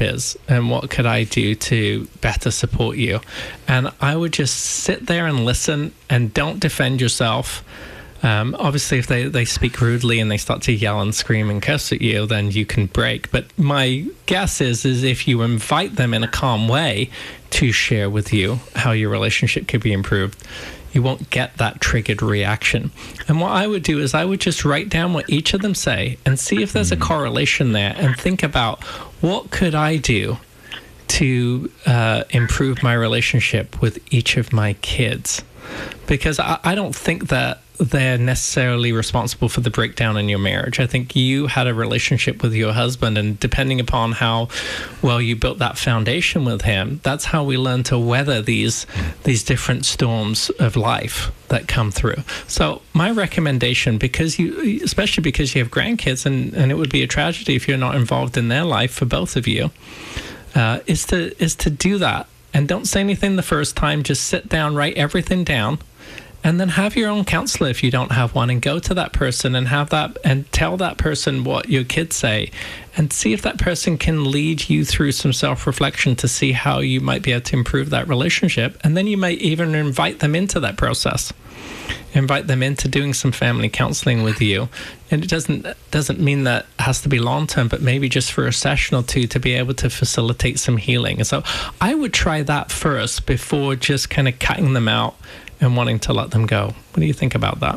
is, and what could I do to better support you? And I would just sit there and listen, and don't defend yourself. Obviously, if they speak rudely and they start to yell and scream and curse at you, then you can break. But my guess is if you invite them in a calm way to share with you how your relationship could be improved, you won't get that triggered reaction. And what I would do is I would just write down what each of them say and see if there's a correlation there, and think about, what could I do to improve my relationship with each of my kids? Because I don't think that they're necessarily responsible for the breakdown in your marriage. I think you had a relationship with your husband, and depending upon how well you built that foundation with him, that's how we learn to weather these different storms of life that come through. So my recommendation, especially because you have grandkids, and it would be a tragedy if you're not involved in their life for both of you, is to do that. And don't say anything the first time. Just sit down, write everything down, and then have your own counselor if you don't have one, and go to that person and tell that person what your kids say, and see if that person can lead you through some self-reflection to see how you might be able to improve that relationship. And then you might even invite them into that process. Invite them into doing some family counseling with you. And it doesn't mean that it has to be long-term, but maybe just for a session or two to be able to facilitate some healing. And so I would try that first before just kind of cutting them out and wanting to let them go. What do you think about that?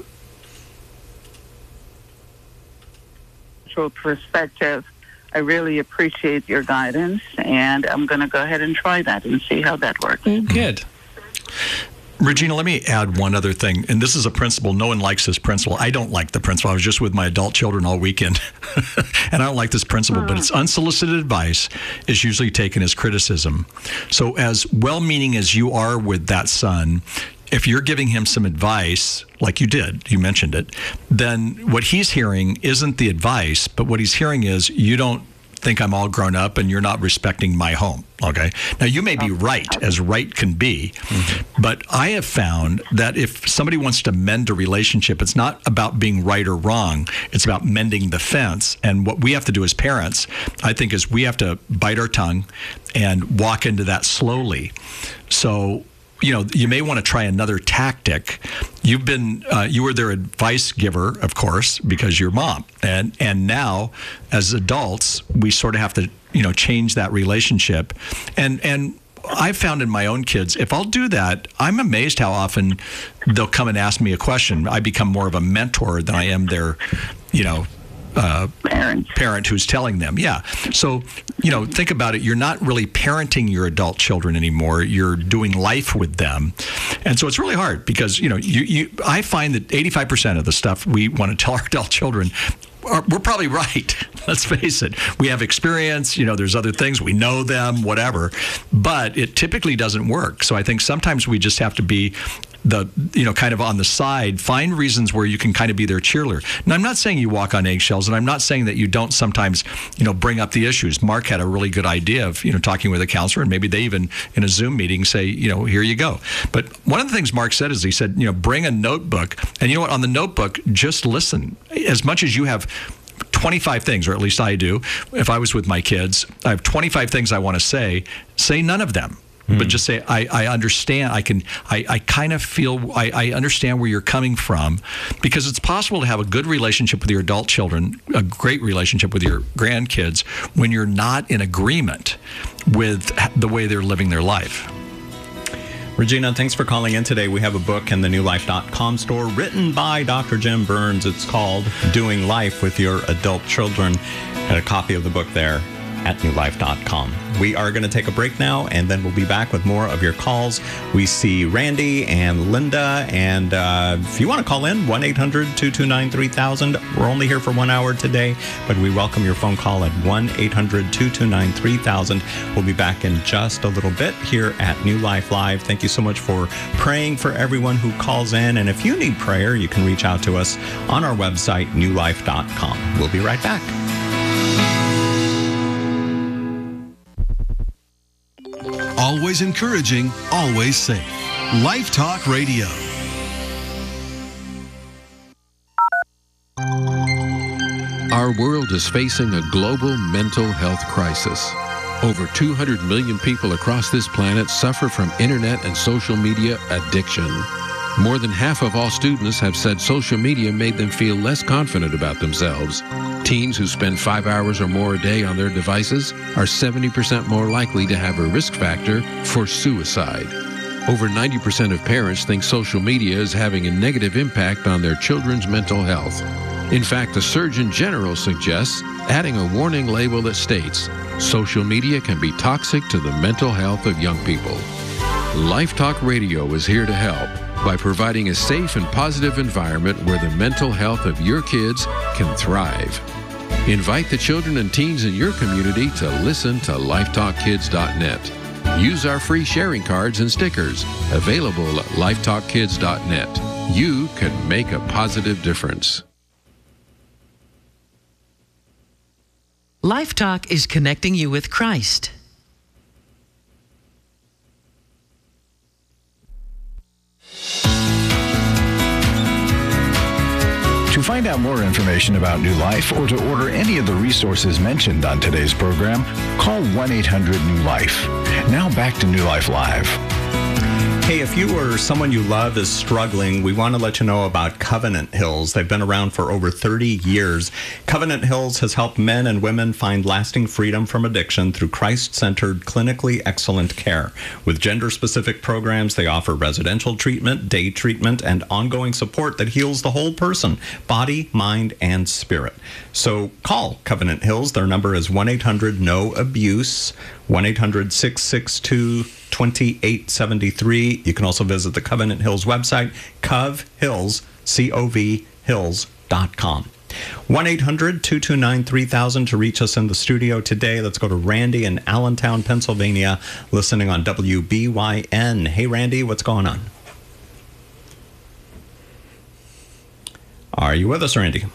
Perspective. I really appreciate your guidance, and I'm going to go ahead and try that and see how that works. Good. Regina, let me add one other thing, and this is a principle. No one likes this principle. I don't like the principle. I was just with my adult children all weekend, and I don't like this principle, but it's unsolicited advice is usually taken as criticism. So as well-meaning as you are with that son, if you're giving him some advice, like you did, you mentioned it, then what he's hearing isn't the advice, but what he's hearing is, you don't think I'm all grown up and you're not respecting my home. Okay. Now, you may be right, as right can be, but I have found that if somebody wants to mend a relationship, it's not about being right or wrong. It's about mending the fence. And what we have to do as parents, I think, is we have to bite our tongue and walk into that slowly. So, you may want to try another tactic. You were their advice giver, of course, because you're mom. And now, as adults, we sort of have to, change that relationship. And I've found in my own kids, if I'll do that, I'm amazed how often they'll come and ask me a question. I become more of a mentor than I am their, parent who's telling them. Yeah. So, think about it. You're not really parenting your adult children anymore. You're doing life with them. And so it's really hard because, I find that 85% of the stuff we want to tell our adult children, we're probably right. Let's face it. We have experience, there's other things, we know them, whatever, but it typically doesn't work. So I think sometimes we just have to be kind of on the side, find reasons where you can kind of be their cheerleader. Now, I'm not saying you walk on eggshells, and I'm not saying that you don't sometimes, bring up the issues. Mark had a really good idea of, talking with a counselor, and maybe they even in a Zoom meeting say, here you go. But one of the things Mark said is he said, bring a notebook, and you know what, on the notebook, just listen. As much as you have 25 things, or at least I do, if I was with my kids, I have 25 things I want to say none of them. But just say, I understand, I kind of feel, I understand where you're coming from, because it's possible to have a good relationship with your adult children, a great relationship with your grandkids, when you're not in agreement with the way they're living their life. Regina, thanks for calling in today. We have a book in the newlife.com store written by Dr. Jim Burns. It's called Doing Life with Your Adult Children. And a copy of the book there at newlife.com. We are going to take a break now, and then we'll be back with more of your calls. We see Randy and Linda, and if you want to call in, 1-800-229-3000. We're only here for 1 hour today, but we welcome your phone call at 1-800-229-3000. We'll be back in just a little bit here at New Life Live. Thank you so much for praying for everyone who calls in, and if you need prayer, you can reach out to us on our website, newlife.com. We'll be right back. Always encouraging, always safe. Life Talk Radio. Our world is facing a global mental health crisis. Over 200 million people across this planet suffer from internet and social media addiction. More than half of all students have said social media made them feel less confident about themselves. Teens who spend 5 hours or more a day on their devices are 70% more likely to have a risk factor for suicide. Over 90% of parents think social media is having a negative impact on their children's mental health. In fact, the Surgeon General suggests adding a warning label that states, social media can be toxic to the mental health of young people. Life Talk Radio is here to help by providing a safe and positive environment where the mental health of your kids can thrive. Invite the children and teens in your community to listen to lifetalkkids.net. Use our free sharing cards and stickers available at lifetalkkids.net. You can make a positive difference. Life Talk is connecting you with Christ. To find out more information about New Life or to order any of the resources mentioned on today's program, call 1-800-NEW-LIFE. Now back to New Life Live. Hey, if you or someone you love is struggling, we want to let you know about Covenant Hills. They've been around for over 30 years. Covenant Hills has helped men and women find lasting freedom from addiction through Christ-centered, clinically excellent care. With gender-specific programs, they offer residential treatment, day treatment, and ongoing support that heals the whole person, body, mind, and spirit. So call Covenant Hills. Their number is 1-800-NO-ABUSE, 1-800-662-2873. You can also visit the Covenant Hills website, covhills, C-O-V, hills.com. 1-800-229-3000 to reach us in the studio today. Let's go to Randy in Allentown, Pennsylvania, listening on WBYN. Hey, Randy, what's going on? Are you with us, Randy?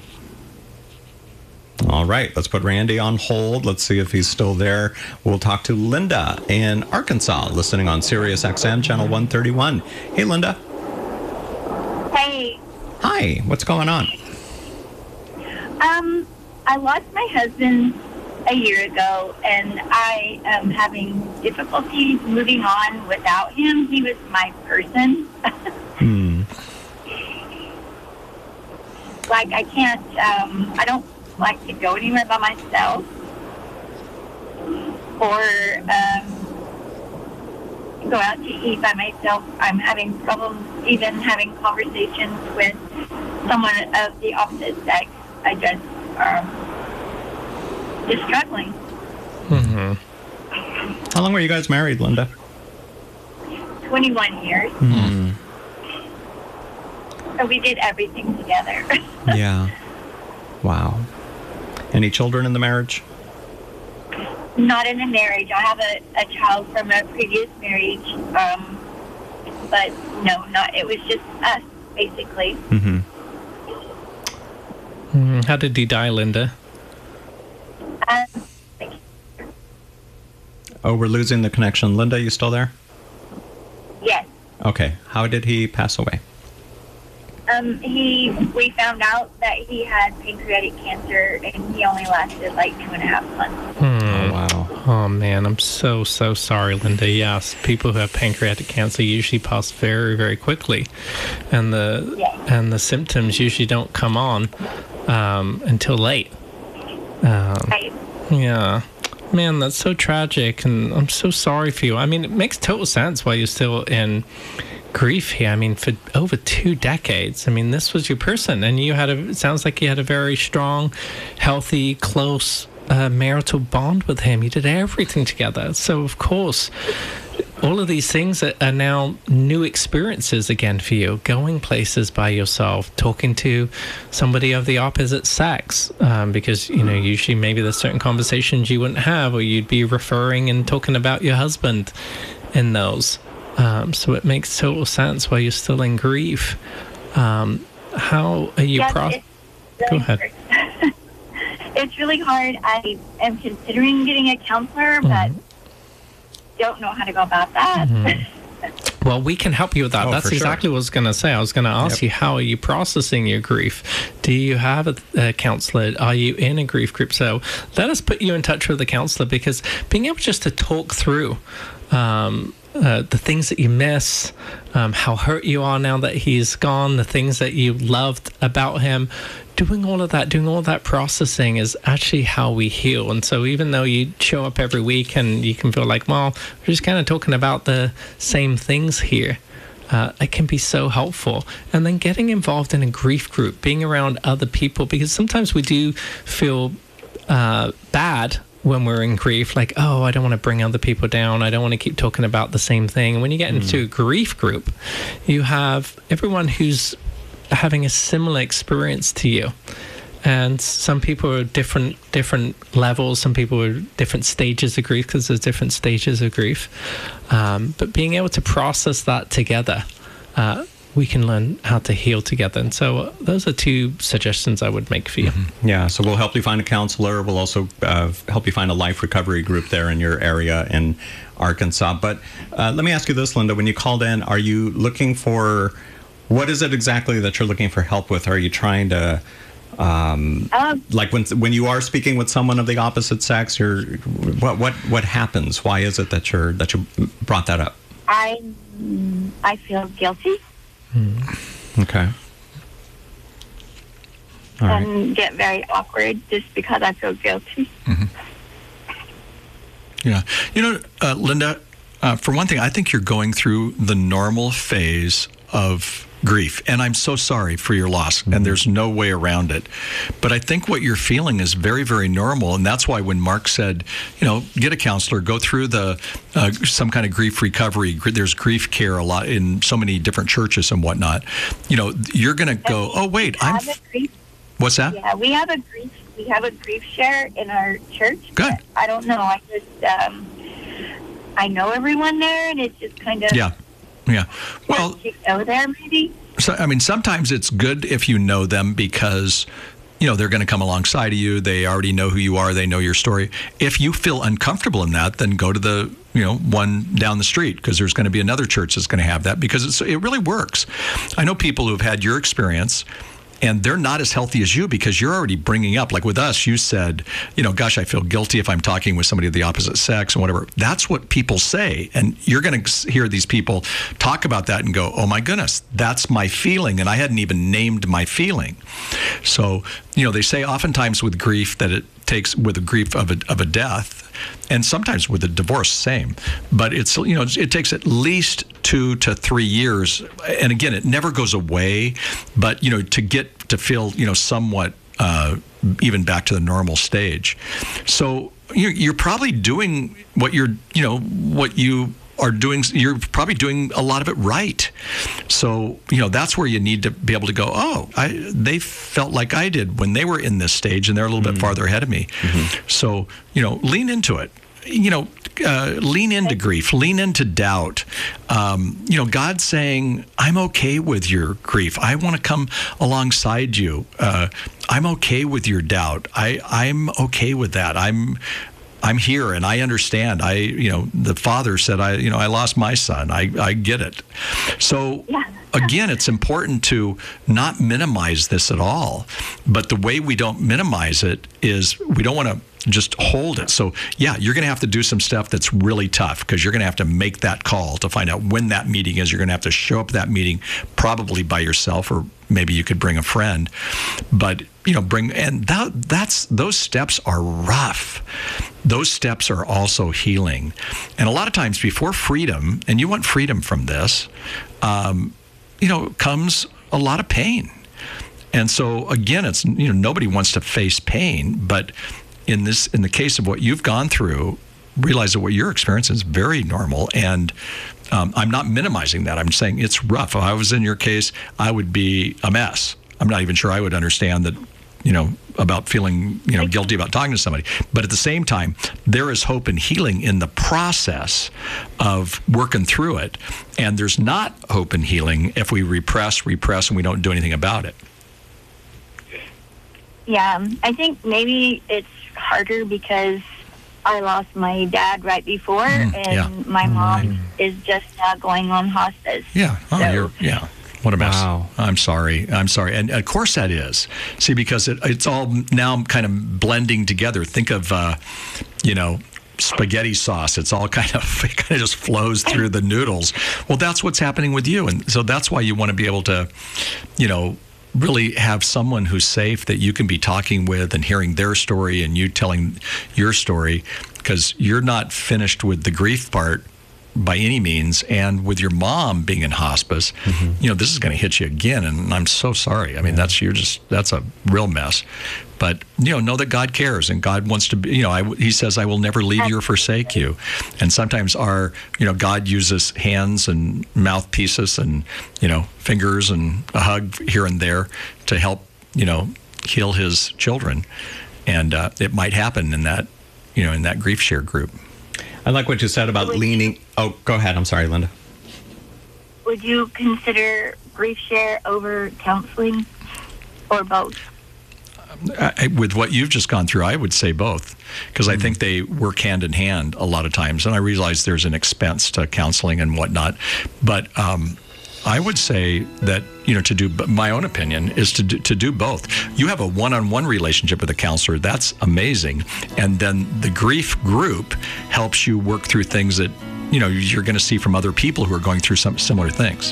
All right, let's put Randy on hold. Let's see if he's still there. We'll talk to Linda in Arkansas, listening on Sirius XM, channel 131. Hey, Linda. Hey. Hi, what's going on? I lost my husband a year ago, and I am having difficulties moving on without him. He was my person. Like, I can't, I don't like to go anywhere by myself or go out to eat by myself. I'm having problems even having conversations with someone of the opposite sex. I just struggling. Mm-hmm. How long were you guys married, Linda? 21 years. Mm. So we did everything together. Yeah. Wow. Any children in the marriage? Not in a marriage. I have a child from a previous marriage, but no, not. It was just us, basically. Mm-hmm. How did he die, Linda? Oh, we're losing the connection. Linda, you still there? Yes. Okay. How did he pass away? We found out that he had pancreatic cancer, and he only lasted like 2.5 months. Oh, wow. Oh, man, I'm so sorry, Linda. Yes, people who have pancreatic cancer usually pass very, very quickly. And the symptoms usually don't come on until late. Right. Yeah. Man, that's so tragic, and I'm so sorry for you. I mean, it makes total sense why you're still in grief here. I mean, for over 2 decades. I mean, this was your person, and you had it sounds like you had a very strong, healthy, close marital bond with him. You did everything together. So, of course, all of these things are now new experiences again for you. Going places by yourself, talking to somebody of the opposite sex, because, you know, usually maybe there's certain conversations you wouldn't have, or you'd be referring and talking about your husband in those. So it makes total sense why you're still in grief. How are you? Yes, Go ahead. It's really hard. I am considering getting a counselor, but don't know how to go about that. Well, we can help you with that. Oh, That's for exactly sure. what I was going to say. I was going to ask you, how are you processing your grief? Do you have a counselor? Are you in a grief group? So let us put you in touch with a counselor, because being able just to talk through the things that you miss, how hurt you are now that he's gone, the things that you loved about him, doing all of that processing is actually how we heal. And so even though you show up every week and you can feel like, well, we're just kind of talking about the same things here, it can be so helpful. And then getting involved in a grief group, being around other people, because sometimes we do feel bad when we're in grief, like, oh, I don't want to bring other people down. I don't want to keep talking about the same thing. And when you get into a grief group, you have everyone who's having a similar experience to you. And some people are different levels. Some people are different stages of grief, because there's different stages of grief. But being able to process that together, we can learn how to heal together. And so those are two suggestions I would make for you. Yeah, so we'll help you find a counselor. We'll also help you find a life recovery group there in your area in Arkansas. But let me ask you this, Linda. When you called in, are you looking for, what is it exactly that you're looking for help with? Are you trying to, like when you are speaking with someone of the opposite sex, what happens? Why is it that you brought that up? I feel guilty. Okay. All right. And get very awkward just because I feel guilty. Yeah. Linda, for one thing, I think you're going through the normal phase of grief, and I'm so sorry for your loss, and there's no way around it. But I think what you're feeling is very, very normal, and that's why when Mark said, get a counselor, go through the some kind of grief recovery. There's grief care a lot in so many different churches and whatnot. You're going to go, oh wait, what's that? Yeah, we have a grief share in our church. Good. I don't know. I just I know everyone there, and it's just kind of Yeah. Well, you go there maybe. So, sometimes it's good if you know them, because, they're going to come alongside of you. They already know who you are. They know your story. If you feel uncomfortable in that, then go to the, one down the street, because there's going to be another church that's going to have that, because it really works. I know people who've had your experience, and they're not as healthy as you, because you're already bringing up, like with us, you said, gosh, I feel guilty if I'm talking with somebody of the opposite sex and whatever. That's what people say. And you're going to hear these people talk about that and go, oh my goodness, that's my feeling. And I hadn't even named my feeling. So, they say oftentimes with grief that it takes, with a grief of a death, and sometimes with a divorce, same. But it's, it takes at least 2 to 3 years. And again, it never goes away, but, to get to feel, somewhat even back to the normal stage. So you're probably doing what you are doing. You're probably doing a lot of it right. So, that's where you need to be able to go, oh, they felt like I did when they were in this stage, and they're a little bit farther ahead of me. So, lean into it. Lean into grief, lean into doubt. God's saying, I'm okay with your grief. I want to come alongside you. I'm okay with your doubt. I'm okay with that. I'm here, and I understand. The father said, I lost my son. I get it. So again, it's important to not minimize this at all. But the way we don't minimize it is we don't want to just hold it. So you're going to have to do some stuff that's really tough, because you're going to have to make that call to find out when that meeting is. You're going to have to show up at that meeting probably by yourself, or maybe you could bring a friend. But those steps are rough. Those steps are also healing. And a lot of times before freedom, and you want freedom from this, comes a lot of pain. And so again, it's, nobody wants to face pain, but in the case of what you've gone through, realize that what you're experiencing is very normal. And I'm not minimizing that. I'm saying it's rough. If I was in your case, I would be a mess. I'm not even sure I would understand that, about feeling, guilty about talking to somebody. But at the same time, there is hope and healing in the process of working through it. And there's not hope and healing if we repress, and we don't do anything about it. Yeah, I think maybe it's harder because I lost my dad right before, and my mom is just going on hospice. Yeah. Oh, so, what a mess. Wow. I'm sorry. And of course that is. See, because it's all now kind of blending together. Think of, spaghetti sauce. It's all kind of just flows through the noodles. Well, that's what's happening with you. And so that's why you want to be able to, really have someone who's safe that you can be talking with and hearing their story and you telling your story, because you're not finished with the grief part by any means. And with your mom being in hospice, this is going to hit you again. And I'm so sorry. I mean, that's a real mess. But, know that God cares and God wants to be, he says, I will never leave you or forsake you. And sometimes God uses hands and mouthpieces and, fingers and a hug here and there to help, heal his children. And it might happen in that, in that grief share group. I like what you said about leaning. Oh, go ahead. I'm sorry, Linda. Would you consider grief share over counseling or both? With what you've just gone through, I would say both, because I think they work hand in hand a lot of times. And I realize there's an expense to counseling and whatnot. But I would say that, to do, my own opinion is to do both. You have a one-on-one relationship with a counselor. That's amazing. And then the grief group helps you work through things that, you're going to see from other people who are going through some similar things.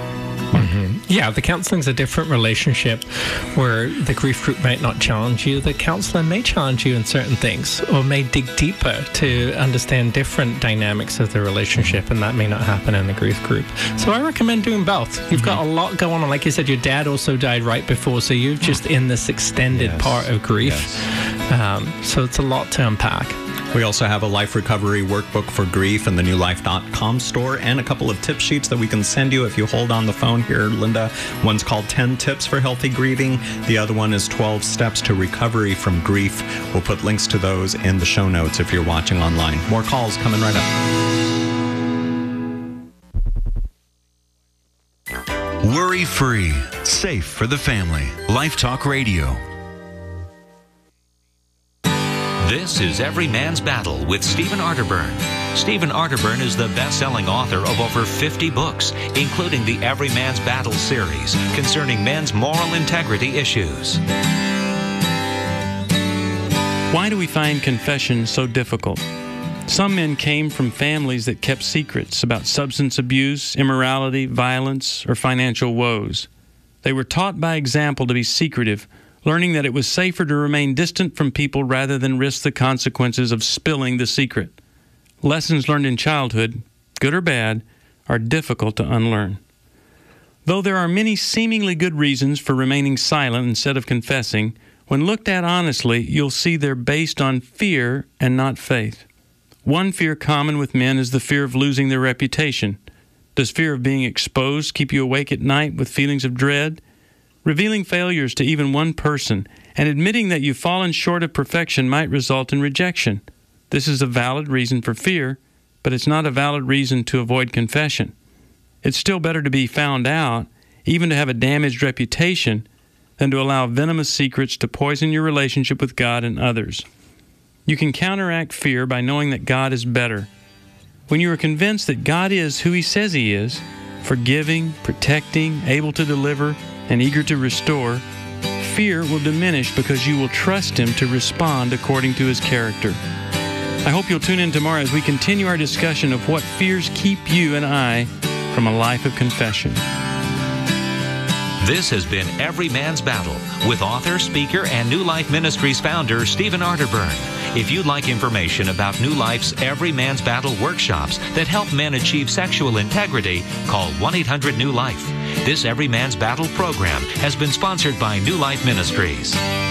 Yeah, the counseling's a different relationship where the grief group might not challenge you. The counsellor may challenge you in certain things or may dig deeper to understand different dynamics of the relationship, and that may not happen in the grief group. So I recommend doing both. You've got a lot going on. Like you said, your dad also died right before, so you're just in this extended part of grief. So it's a lot to unpack. We also have a life recovery workbook for grief in the newlife.com store and a couple of tip sheets that we can send you if you hold on the phone here, Linda. One's called 10 Tips for Healthy Grieving. The other one is 12 Steps to Recovery from Grief. We'll put links to those in the show notes if you're watching online. More calls coming right up. Worry-free, safe for the family. Life Talk Radio. This is Every Man's Battle with Stephen Arterburn. Stephen Arterburn is the best-selling author of over 50 books, including the Every Man's Battle series concerning men's moral integrity issues. Why do we find confession so difficult? Some men came from families that kept secrets about substance abuse, immorality, violence, or financial woes. They were taught by example to be secretive, learning that it was safer to remain distant from people rather than risk the consequences of spilling the secret. Lessons learned in childhood, good or bad, are difficult to unlearn. Though there are many seemingly good reasons for remaining silent instead of confessing, when looked at honestly, you'll see they're based on fear and not faith. One fear common with men is the fear of losing their reputation. Does fear of being exposed keep you awake at night with feelings of dread? Revealing failures to even one person and admitting that you've fallen short of perfection might result in rejection. This is a valid reason for fear, but it's not a valid reason to avoid confession. It's still better to be found out, even to have a damaged reputation, than to allow venomous secrets to poison your relationship with God and others. You can counteract fear by knowing that God is better. When you are convinced that God is who He says He is, forgiving, protecting, able to deliver, and eager to restore, fear will diminish because you will trust Him to respond according to His character. I hope you'll tune in tomorrow as we continue our discussion of what fears keep you and I from a life of confession. This has been Every Man's Battle with author, speaker, and New Life Ministries founder Stephen Arterburn. If you'd like information about New Life's Every Man's Battle workshops that help men achieve sexual integrity, call 1-800-NEW-LIFE. This Every Man's Battle program has been sponsored by New Life Ministries.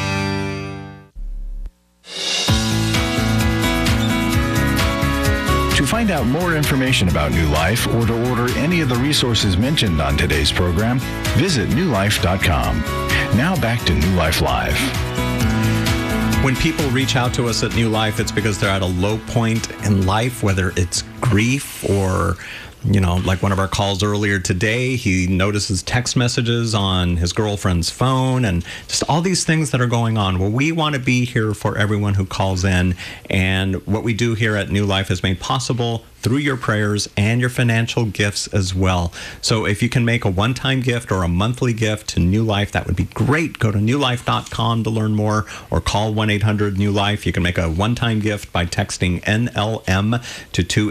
To find out more information about New Life or to order any of the resources mentioned on today's program, visit newlife.com. Now back to New Life Live. When people reach out to us at New Life, it's because they're at a low point in life, whether it's grief or like one of our calls earlier today, he notices text messages on his girlfriend's phone and just all these things that are going on. Well, we want to be here for everyone who calls in. And what we do here at New Life is made possible through your prayers and your financial gifts as well. So if you can make a one-time gift or a monthly gift to New Life, that would be great. Go to newlife.com to learn more or call 1-800-NEW-LIFE. You can make a one-time gift by texting NLM to